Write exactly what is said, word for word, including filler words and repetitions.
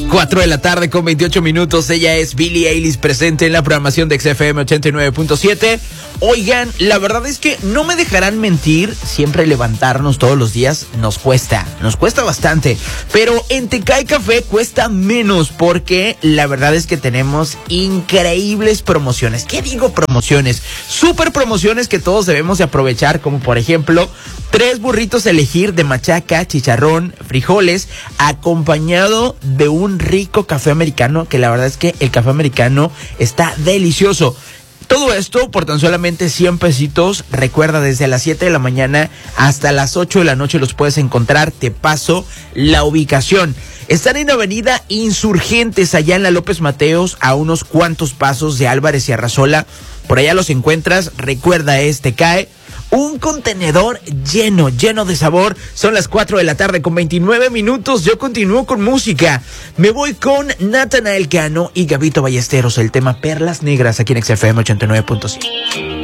cuatro de la tarde con veintiocho minutos. Ella es Billie Eilish, presente en la programación de X F M ochenta y nueve punto siete. Oigan, la verdad es que no me dejarán mentir, siempre levantarnos todos los días nos cuesta, nos cuesta bastante, pero en Tecay Café cuesta menos porque la verdad es que tenemos increíbles promociones. ¿Qué digo promociones? Super promociones que todos debemos de aprovechar, como por ejemplo, tres burritos a elegir de machaca, chicharrón, frijoles, acompañado de un rico café americano, que la verdad es que el café americano está delicioso. Todo esto por tan solamente cien pesitos. Recuerda, desde las siete de la mañana hasta las ocho de la noche los puedes encontrar. Te paso la ubicación. Están en Avenida Insurgentes, allá en la López Mateos, a unos cuantos pasos de Álvarez y Arrasola. Por allá los encuentras. Recuerda, este cae un contenedor lleno, lleno de sabor. Son las cuatro de la tarde con veintinueve minutos. Yo continúo con música. Me voy con Natanael Cano y Gabito Ballesteros. El tema Perlas Negras aquí en X F M ochenta y nueve punto siete.